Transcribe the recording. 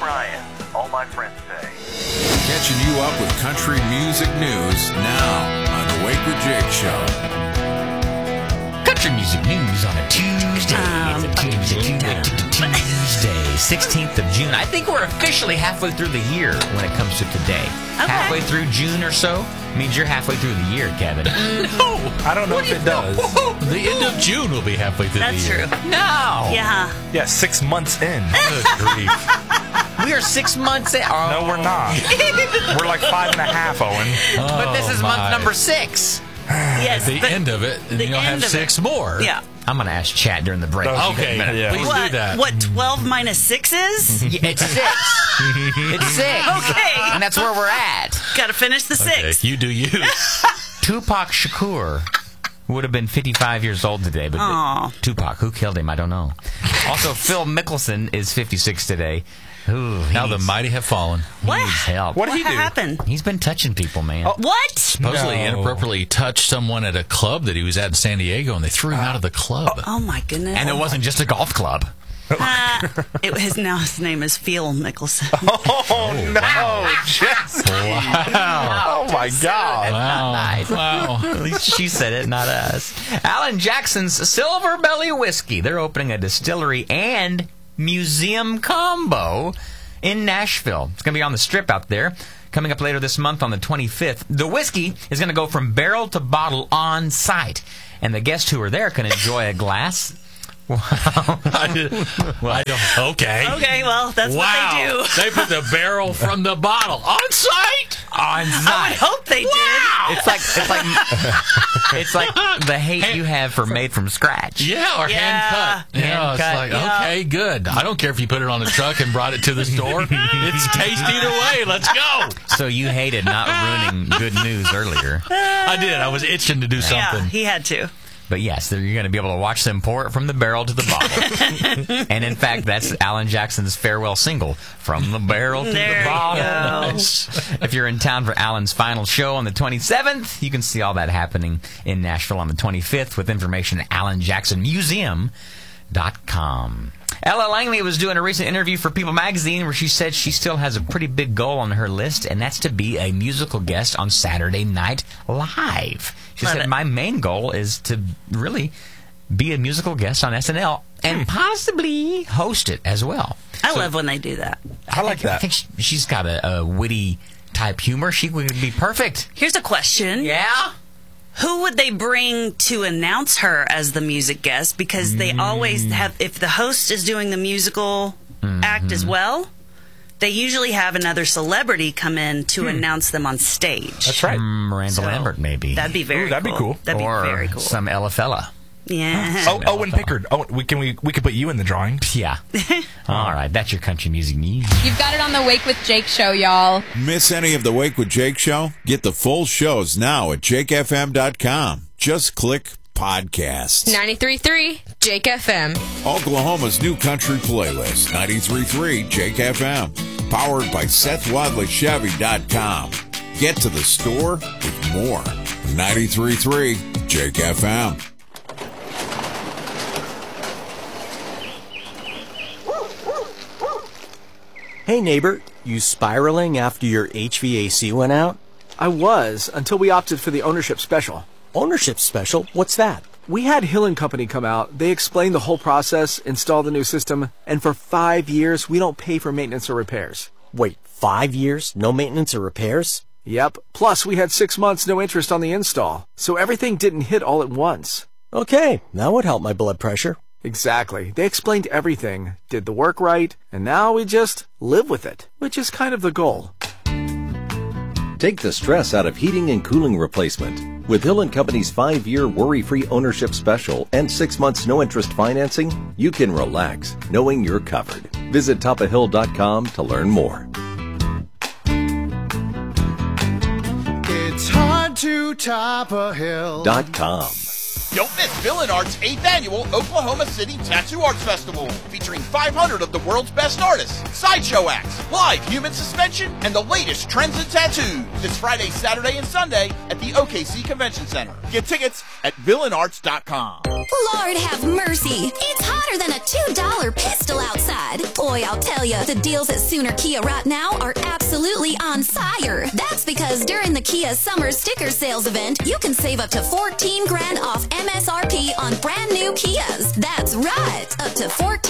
Ryan, all my friends say. Catching you up with country music news now on the Wake with Jake Show. Country music news on a Tuesday. Tuesday, 16th of June. I think we're officially halfway through the year when it comes to today. Okay. Halfway through June or so means you're halfway through the year, Kevin. No, I don't know if it does. The end of June will be halfway through That's the year. true. No. Yeah. Yeah, 6 months in. Good grief. We are 6 months in. Oh. No, we're not. We're like 5.5, Owen. But this is month number 6. Yes. The end of it, and the you'll have end of 6 it. more. Yeah. I'm going to ask Chat during the break. Okay, Yeah. please do that. What, 12 minus 6 is? Yeah, it's 6. It's 6. Okay. And that's where we're at. Got to finish the Okay, 6. you do you. Tupac Shakur would have been 55 years old today, but Aw. Tupac, who killed him? I don't know. Also, Phil Mickelson is 56 today. Ooh, Now the mighty have fallen. What? needs help. What did he do? happened? He's been touching people, man. What? Supposedly No. inappropriately touched someone at a club that he was at in San Diego, and they threw him out of the club. Oh, my goodness. And it wasn't just a golf club. His name is Phil Mickelson. Oh, no, Jesse. Wow. Oh, my God. Wow. Nice. Wow. At least she said it, not us. Alan Jackson's Silver Belly Whiskey. They're opening a distillery and museum combo in Nashville. It's going to be on the Strip out there. Coming up later this month on the 25th. The whiskey is going to go from barrel to bottle on site. And the guests who are there can enjoy a glass. Wow. Okay. Okay, well, that's Wow. what they do. They put the barrel from the bottle on site. On I site. would hope they It's like the hate you have for made from scratch. Yeah, or Yeah. hand cut. Yeah, Hand it's cut, like, yeah. okay, good. I don't care if you put it on a truck and brought it to the store. It's tasty either way. Let's go. So you hated not ruining good news earlier. I did. I was itching to do did. something. Yeah, he had to. But yes, you're going to be able to watch them pour it from the barrel to the bottle. And in fact, that's Alan Jackson's farewell single, From the Barrel to There the you Bottle. go. Nice. If you're in town for Alan's final show on the 27th, you can see all that happening in Nashville on the 25th with information at AlanJacksonMuseum.com. Ella Langley was doing a recent interview for People Magazine where she said she still has a pretty big goal on her list, and that's to be a musical guest on Saturday Night Live. She Love said, it. my main goal is to really be a musical guest on SNL and possibly host it as well. I love when they do that. I like I that. think she's got a witty type humor. She would be perfect. Here's a question. Yeah? Who would they bring to announce her as the music guest? Because they always have, if the host is doing the musical act as well, they usually have another celebrity come in to announce them on stage. That's right. Miranda So, Lambert, maybe. That'd be very that'd be cool. That'd be or very cool. some Ella fella. Yeah. Oh, Owen Pickard. Oh, we could put you in the drawing. Yeah. All right, that's your country music news. You've got it on the Wake with Jake show, y'all. Miss any of the Wake with Jake show? Get the full shows now at jakefm.com. Just click podcasts. 93.3 Jake FM. Oklahoma's new country playlist, 93.3 Jake FM. Powered by SethWadleyChevy.com. Get to the store with more. 93.3 Jake FM. Hey neighbor, you spiraling after your HVAC went out? I was, until we opted for the ownership special. Ownership special? What's that? We had Hill & Company come out. They explained the whole process, installed the new system, and for 5 years, we don't pay for maintenance or repairs. Wait, 5 years? No maintenance or repairs? Yep. Plus, we had 6 months no interest on the install, so everything didn't hit all at once. Okay, that would help my blood pressure. Exactly. They explained everything, did the work right, and now we just live with it, which is kind of the goal. Take the stress out of heating and cooling replacement. With Hill & Company's 5-year worry-free ownership special and 6 months no-interest financing, you can relax knowing you're covered. Visit topahill.com to learn more. It's hard to top a hill. .com. Don't miss Villain Art's 8th annual Oklahoma City Tattoo Arts Festival, featuring 500 of the world's best artists, sideshow acts, live human suspension, and the latest trends in tattoos. This Friday, Saturday, and Sunday at the OKC Convention Center. Get tickets at villainarts.com. Lord have mercy. It's hotter than a $2 pistol outside. Or boy, I'll tell you, the deals at Sooner Kia right now are absolutely on fire. That's because during the Kia Summer Sticker Sales event, you can save up to $14,000 off MSRP on brand new Kias. That's right, up to $14,000